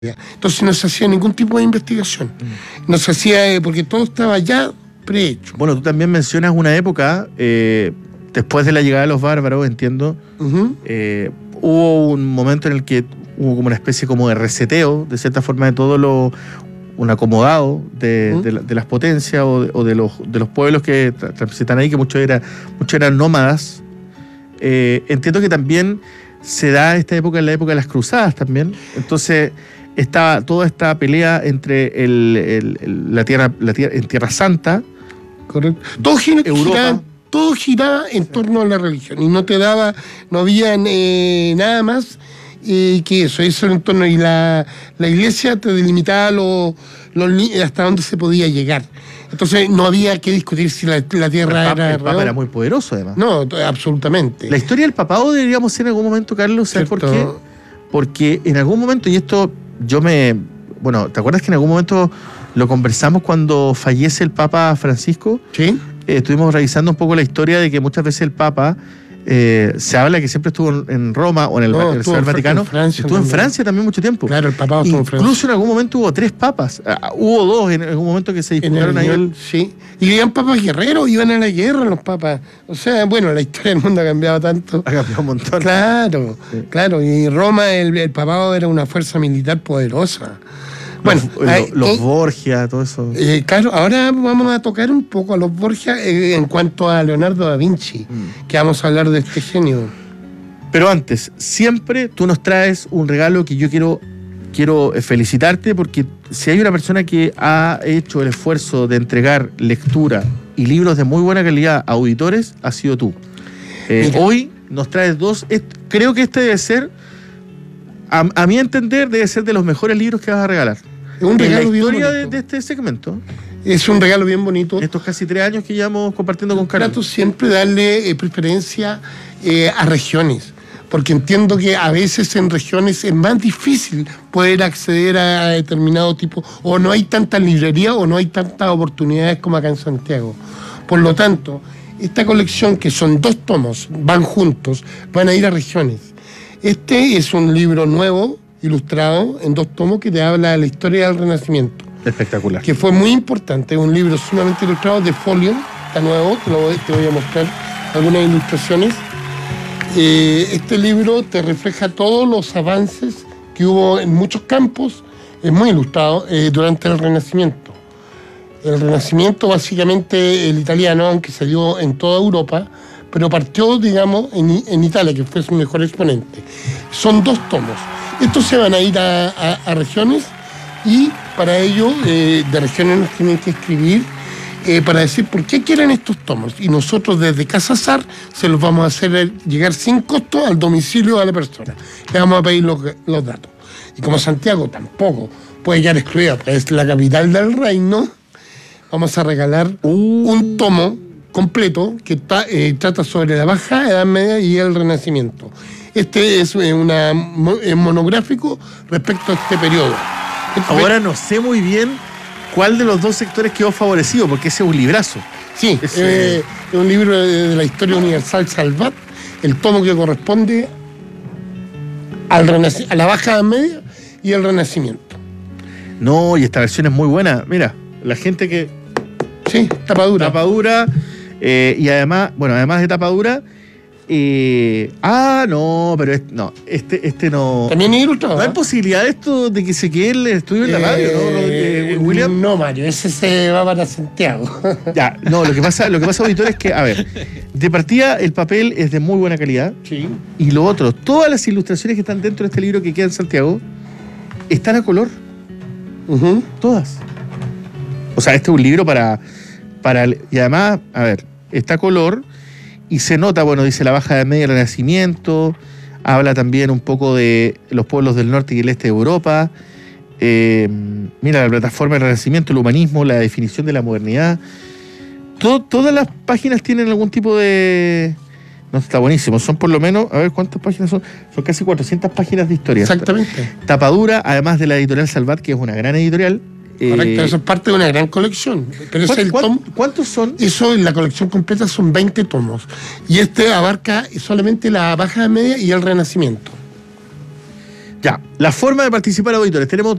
Entonces no se hacía ningún tipo de investigación. No se hacía porque todo estaba ya prehecho. Bueno, tú también mencionas una época, después de la llegada de los bárbaros, entiendo, hubo un momento en el que hubo como una especie como de reseteo, de cierta forma, de todo un acomodado de las potencias o de los pueblos que transitan ahí, que muchos eran nómadas. Entiendo que también se da esta época en la época de las cruzadas también. Entonces estaba toda esta pelea entre la tierra en Tierra Santa. Correcto. Europa. Todo giraba en torno a la religión y no había nada más que eso en torno. Y la iglesia te delimitaba hasta dónde se podía llegar. Entonces no había que discutir si la tierra era... El Papa era muy poderoso, además. No, absolutamente. La historia del papado deberíamos hacer en algún momento, Carlos. ¿Sabes por qué? Porque en algún momento, y esto Bueno, ¿te acuerdas que en algún momento lo conversamos cuando fallece el Papa Francisco? Sí. Estuvimos revisando un poco la historia de que muchas veces el Papa... se habla que siempre estuvo en Roma o en el Vaticano. Estuvo en Francia también mucho tiempo. Claro, el papado estuvo en Francia. Incluso en algún momento hubo 3 papas. Hubo 2 en algún momento que se disputaron ahí. Sí. Y iban papas guerreros, iban a la guerra los papas. O sea, bueno, la historia del mundo ha cambiado tanto. Ha cambiado un montón. Claro, sí. Claro. Y Roma, el papado era una fuerza militar poderosa. Bueno, los Borgia, todo eso. Claro, ahora vamos a tocar un poco a los Borgia en cuanto a Leonardo da Vinci, que vamos a hablar de este genio. Pero antes, siempre tú nos traes un regalo que yo quiero felicitarte, porque si hay una persona que ha hecho el esfuerzo de entregar lectura y libros de muy buena calidad a auditores, ha sido tú. Hoy nos traes 2. Creo que este debe ser, a mi entender, debe ser de los mejores libros que vas a regalar. Un regalo en la historia bien de este segmento. Es un regalo bien bonito. Estos casi 3 años que llevamos compartiendo con Carlos. Trato siempre darle preferencia a regiones, porque entiendo que a veces en regiones es más difícil poder acceder a determinado tipo, o no hay tantas librerías o no hay tantas oportunidades como acá en Santiago. Por lo tanto, esta colección, que son 2 tomos, van juntos, van a ir a regiones. Este es un libro nuevo, ilustrado, en 2 tomos, que te habla de la historia del Renacimiento. Espectacular. Que fue muy importante, es un libro sumamente ilustrado, de folio, está nuevo, te voy a mostrar algunas ilustraciones. Este libro te refleja todos los avances que hubo en muchos campos, es muy ilustrado, durante el Renacimiento. El Renacimiento, básicamente, el italiano, aunque se dio en toda Europa, pero partió, digamos, en Italia, que fue su mejor exponente. Son 2 tomos. Estos se van a ir a regiones, y para ello, de regiones nos tienen que escribir para decir por qué quieren estos tomos. Y nosotros desde Casa Sar se los vamos a hacer llegar sin costo al domicilio de la persona. Le vamos a pedir los datos. Y como Santiago tampoco puede quedar excluida, es la capital del reino, vamos a regalar un tomo completo que trata sobre la Baja Edad Media y el Renacimiento. Este es un monográfico respecto a este periodo. Ahora no sé muy bien cuál de los 2 sectores quedó favorecido, porque ese es un librazo. Sí, es un libro de la historia universal Salvat, el tomo que corresponde a la Baja Edad Media y el Renacimiento. No, y esta versión es muy buena. Mira, la gente que... Sí, tapadura. Tapadura, y además de tapadura... no, pero este no... También es ilustrado. ¿No hay posibilidad de esto de que se quede el estudio en la radio, no, William? No, Mario, ese se va para Santiago. Ya, no, lo que pasa, auditor, es que, a ver, de partida el papel es de muy buena calidad. Sí. Y lo otro, todas las ilustraciones que están dentro de este libro que queda en Santiago están a color. Todas. O sea, este es un libro para y además, a ver, está a color. Y se nota, dice la Baja Edad Media, el Renacimiento, habla también un poco de los pueblos del norte y el este de Europa. Mira, la plataforma del Renacimiento, el humanismo, la definición de la modernidad. Todas las páginas tienen algún tipo de... No, está buenísimo. Son por lo menos, a ver cuántas páginas son. Son casi 400 páginas de historia. Exactamente. Tapadura, además de la editorial Salvat, que es una gran editorial. Correcto, eso es parte de una gran colección. Pero ¿Cuántos son? Eso, en la colección completa son 20 tomos. Y este abarca solamente la Baja Edad Media y el Renacimiento. Ya, la forma de participar, auditores. Tenemos